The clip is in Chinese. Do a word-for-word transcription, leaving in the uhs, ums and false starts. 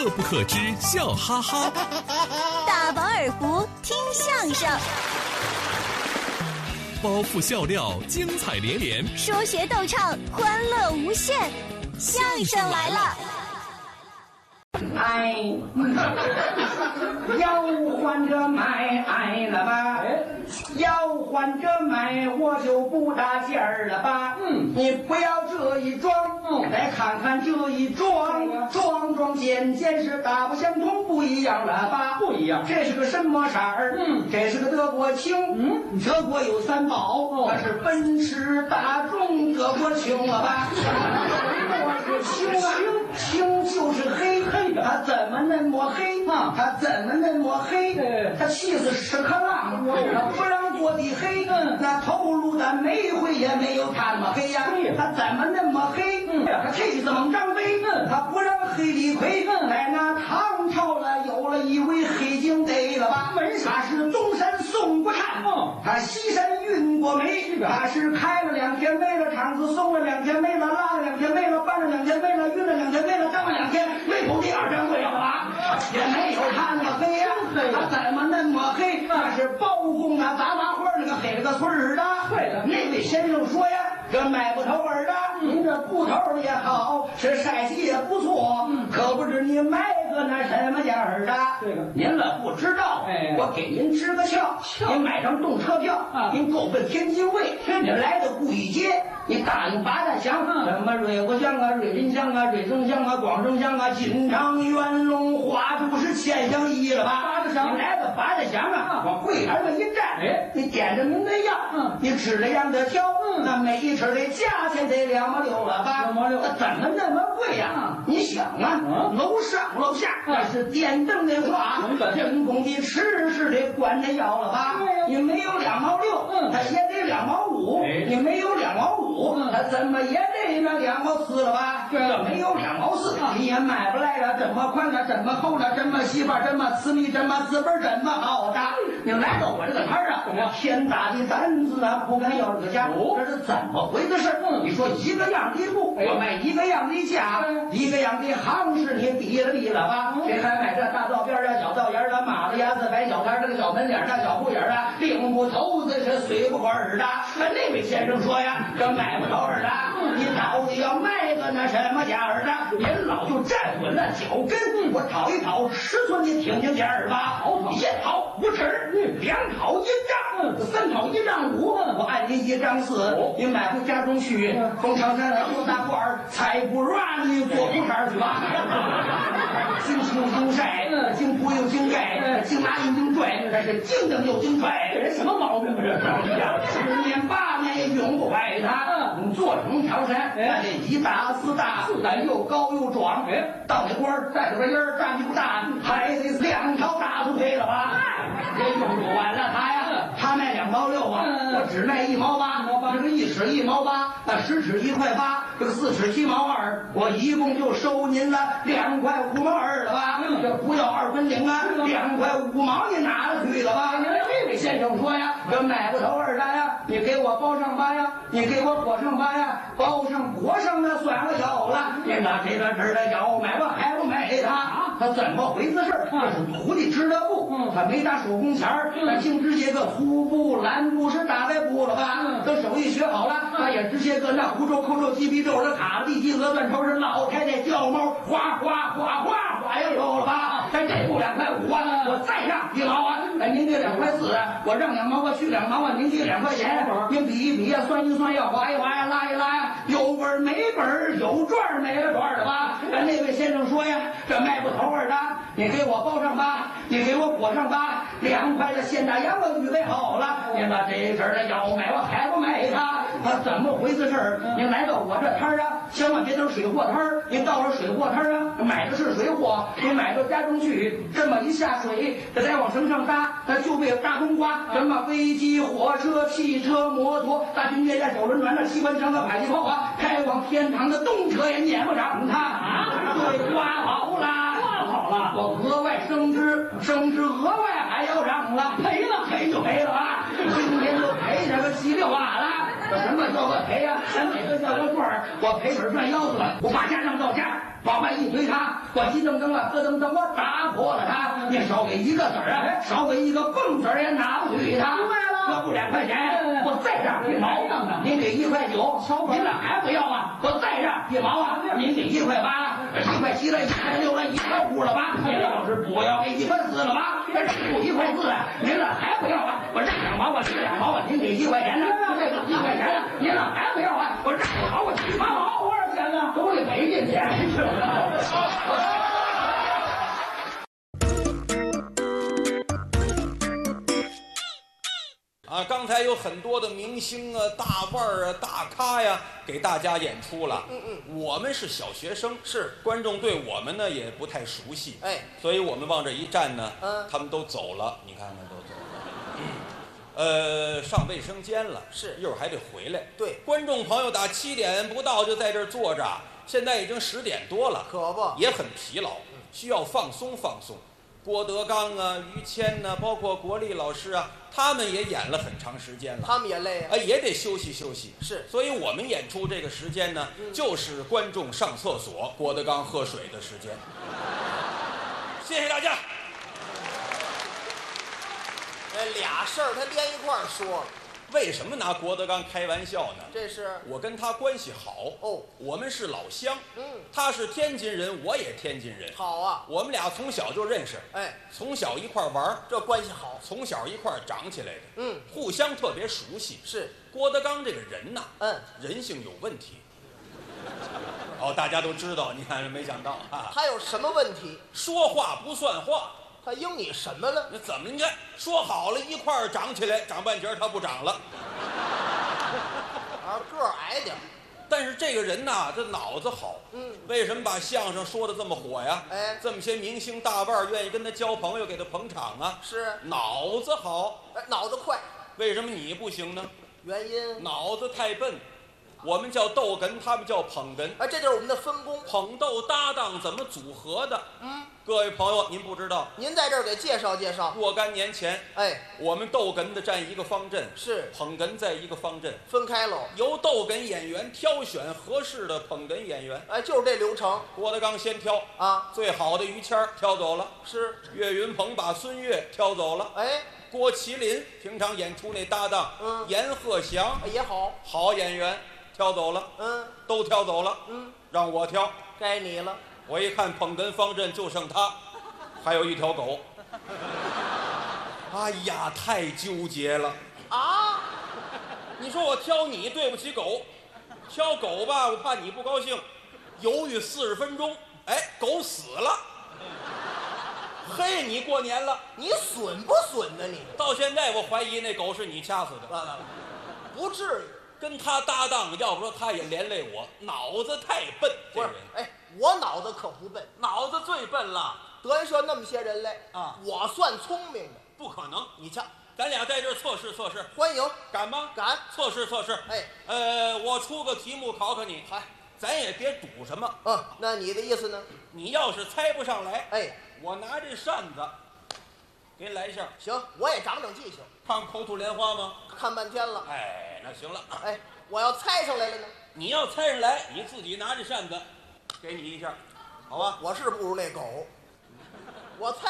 乐不可支，笑哈哈。 大饱耳福，听相声。 包袱笑料，精彩连连； 说学逗唱，欢乐无限。相声来了！ 哎，要换着买哎了吧？要换着买，我就不搭劲儿了吧？嗯，你不要这一装，嗯，来看看这一装，装装件件是大不相同，不一样了吧？不一样，这是个什么色儿？嗯，这是个德国青。嗯，德国有三宝，它是奔驰、大众、德国青了吧？我是青啊，青就是黑黑的，它怎么那么黑啊？它怎么那么黑？它气死屎壳郎，它不让做的黑，那头颅的煤灰也没有它那么黑呀。它怎么那么黑？它气死猛张飞，它不让黑李逵。在那唐朝了，有了一位黑警得了吧？他是东山宋国汉，他西山运过煤，他是开了两天煤了，厂子松了两天煤了，拉了两天煤了，搬了两天煤了，运了两天煤了，当了两天煤口第二掌柜了吧？也没有他那么黑呀，他怎么那么黑？那是包公啊，杂麻花那个黑了个村儿的。对了，那位先生说呀，这买不头儿的，您这布头也好，是晒洗也不错，可不知你买个那什么样儿的？这个您了不知道，哎，我给您支个窍，您买张动车票，您够奔天津卫，您来到顾义街，你打听八大乡，什么瑞国乡啊、瑞林乡啊、瑞增乡啊、广正乡啊、金昌、元龙、花都是千乡一了吧？八大乡，你来到八大乡啊，往柜台上一站，哎，你点着您的药，嗯，你指着样的挑，嗯，那每一尺的价钱得两毛六了吧？两毛六，那怎么那么贵呀？你想啊，楼上楼下那是电灯的话，人工的吃是得管它要了吧？你没有两毛六，嗯，它也得两毛五，你没有两毛五，它怎么也得那两毛四了吧？这没有两毛四，你也买不来了。这么宽了，这么厚了，这么细吧，这么私密，这么字本，这么好的。你来到我这个摊儿啊，我天大的胆子啊，不敢要这个价，这是怎么回的事？你说一个样的布，我卖一个样的价，一个样的行市，你比了比了吧？谁还买这大道边的小道沿的马路牙子摆小摊，这个小门脸的小布眼啊，领不头子是随不管儿的。那位先生说呀，这买不着儿的，你到底要卖个那什么价儿的？您老就站稳了脚跟，我讨一讨尺寸，你听听价儿吧。一讨五尺，两讨一丈，三讨一丈五，我按您一丈四，你买回家中去，从长山来多大罐儿，菜不软你做不茬去吧。经清经晒，经铺又经盖，经拉又经拽，这是经蹬又经拽，这什么毛病啊？这是十年八年也永不坏它。做成条山，这一大四大，咱又高又壮，到那官儿带着个烟儿，站不大，还得两条大腿配了吧？这用不完了他呀，他卖两毛六啊，我只卖一毛八，这个一尺一毛八，那十尺一块八，这个四尺七毛二，我一共就收您了两块五毛二了吧？这不要二分零啊，两块五毛你拿了去了吧？这位先生说呀，这买不头二单呀，你给我包上吧呀，你给我裹上吧呀，包上裹上那算了有了，你拿这个这儿的要买吧还不买他？他怎么回事？这是徒弟织的布，他没打手工钱儿，他净织些个粗布、蓝布是大白布了吧？等手艺学好了，他也织些个那胡皱、扣皱、鸡皮皱是卡地鸡鹅断头是老太太掉毛，哗哗哗哗哗呀有了吧？咱这布两块五啊，我再让一毛啊，哎您给两块四，我让两毛，我去两毛啊，您给两块钱，您比一比呀，算一算呀，划一划呀，拉一拉呀，有本儿没本儿，有赚儿没了赚儿的吧？那位先生说呀，这卖不头儿的，你给我包上吧，你给我裹上吧，两块的现大洋我预备好了，您把这阵儿的要买我还不买它？他怎么回事儿？您来到我这摊儿啊，千万别等水货摊儿，您到了水货摊儿啊，买的是水货，你买到家中去，这么一下水，这再往绳上搭，它就被大冬瓜，什么飞机、火车、汽车、摩托、大军舰呀、小轮船的机关枪的迫击炮啊，开往天堂的动车也撵不上它啊！对，刮好了，刮好了，我额外升职，升职额外还要让了，赔了赔就赔了啊！今天就赔这个稀里哗啦。什么叫做赔呀？咱哪个叫做赚儿？我赔本赚腰子了，我把价让到价。 往外一推他，我急噔噔啊，咯噔噔，我打破了他。你少给一个子儿啊，少给一个蹦子儿也拿不去他。 明白了， 这不两块钱，我再让一毛，您给一块九，您这还不要啊？我再让一毛啊，您给一块八，一块七了，一块六了，一块五了吧？您要是不要，给一块四了吧？这不一块四啊，您这还不要啊？我让两毛，我给两毛啊，您给一块钱呢？这个一块钱呢，您这还不要啊？我让两毛，我七八毛，多少钱呢？都得赔进钱去了。 啊，刚才有很多的明星啊、大腕儿啊、大咖呀，给大家演出了。嗯嗯，我们是小学生，是观众对我们呢也不太熟悉，哎，所以我们往这一站呢，嗯，他们都走了，你看看都走了。嗯，呃，上卫生间了，是一会儿还得回来。对，观众朋友打七点不到就在这儿坐着，现在已经十点多了，可不也很疲劳，需要放松放松。郭德纲啊、于谦呐、啊，包括国立老师啊，他们也演了很长时间了，他们也累啊，哎，也得休息休息。是，所以我们演出这个时间呢，嗯、就是观众上厕所、郭德纲喝水的时间。谢谢大家。 这俩事儿他连一块儿说， 为什么拿郭德纲开玩笑呢？ 这是我跟他关系好哦，我们是老乡，嗯，他是天津人，我也天津人，好啊，我们俩从小就认识，哎，从小一块玩，这关系好，从小一块长起来的，嗯，互相特别熟悉。是郭德纲这个人呐，嗯，人性有问题。哦，大家都知道，你看没想到啊， 他有什么问题？ 说话不算话。 他应你什么了？ 那怎么？你看说好了一块儿长起来，长半截他不长了， 啊，个儿矮点。 但是这个人呐，这脑子好。嗯，为什么把相声说的这么火呀？哎，这么些明星大腕愿意跟他交朋友，给他捧场啊？是，脑子好。 哎，脑子快。 为什么你不行呢？ 原因？ 脑子太笨。我们叫逗哏，他们叫捧哏。 哎，这就是我们的分工。 捧逗搭档怎么组合的？嗯，各位朋友，您不知道， 您在这儿给介绍介绍。 若干年前，哎，我们逗哏的站一个方阵，是捧哏在一个方阵， 分开喽。 由逗哏演员挑选合适的捧哏演员。 哎，就是这流程。 郭德纲先挑啊，最好的于谦挑走了， 是岳云鹏把孙越挑走了。哎，郭麒麟平常演出那搭档，嗯，阎鹤祥也好， 好演员。挑走了，嗯，都挑走了，嗯，让我挑， 该你了。 我一看捧哏方阵就剩他，还有一条狗。哎呀，太纠结了啊！你说我挑你对不起狗，挑狗吧，我怕你不高兴，犹豫四十分钟，哎，狗死了。嘿，你过年了， 你损不损呢？你到现在我怀疑那狗是你掐死的， 不至于。 跟他搭档，要不说他也连累我，脑子太笨。这人， 哎，我脑子可不笨， 脑子最笨了。 德云社那么些人来啊，我算聪明的。 不可能， 你瞧， 咱俩在这儿测试测试， 欢迎， 敢吗？ 敢， 测试测试。哎，呃，我出个题目考考你，嗨，咱也别赌什么。 嗯，那你的意思呢？ 你要是猜不上来，哎，我拿这扇子给你来一下。 行，我也长长记性。 看口吐莲花吗？ 看半天了。 哎，那行了。 哎，我要猜上来了呢？ 你要猜上来，你自己拿着扇子，给你一下，好吧？ 我是不如那狗，我猜。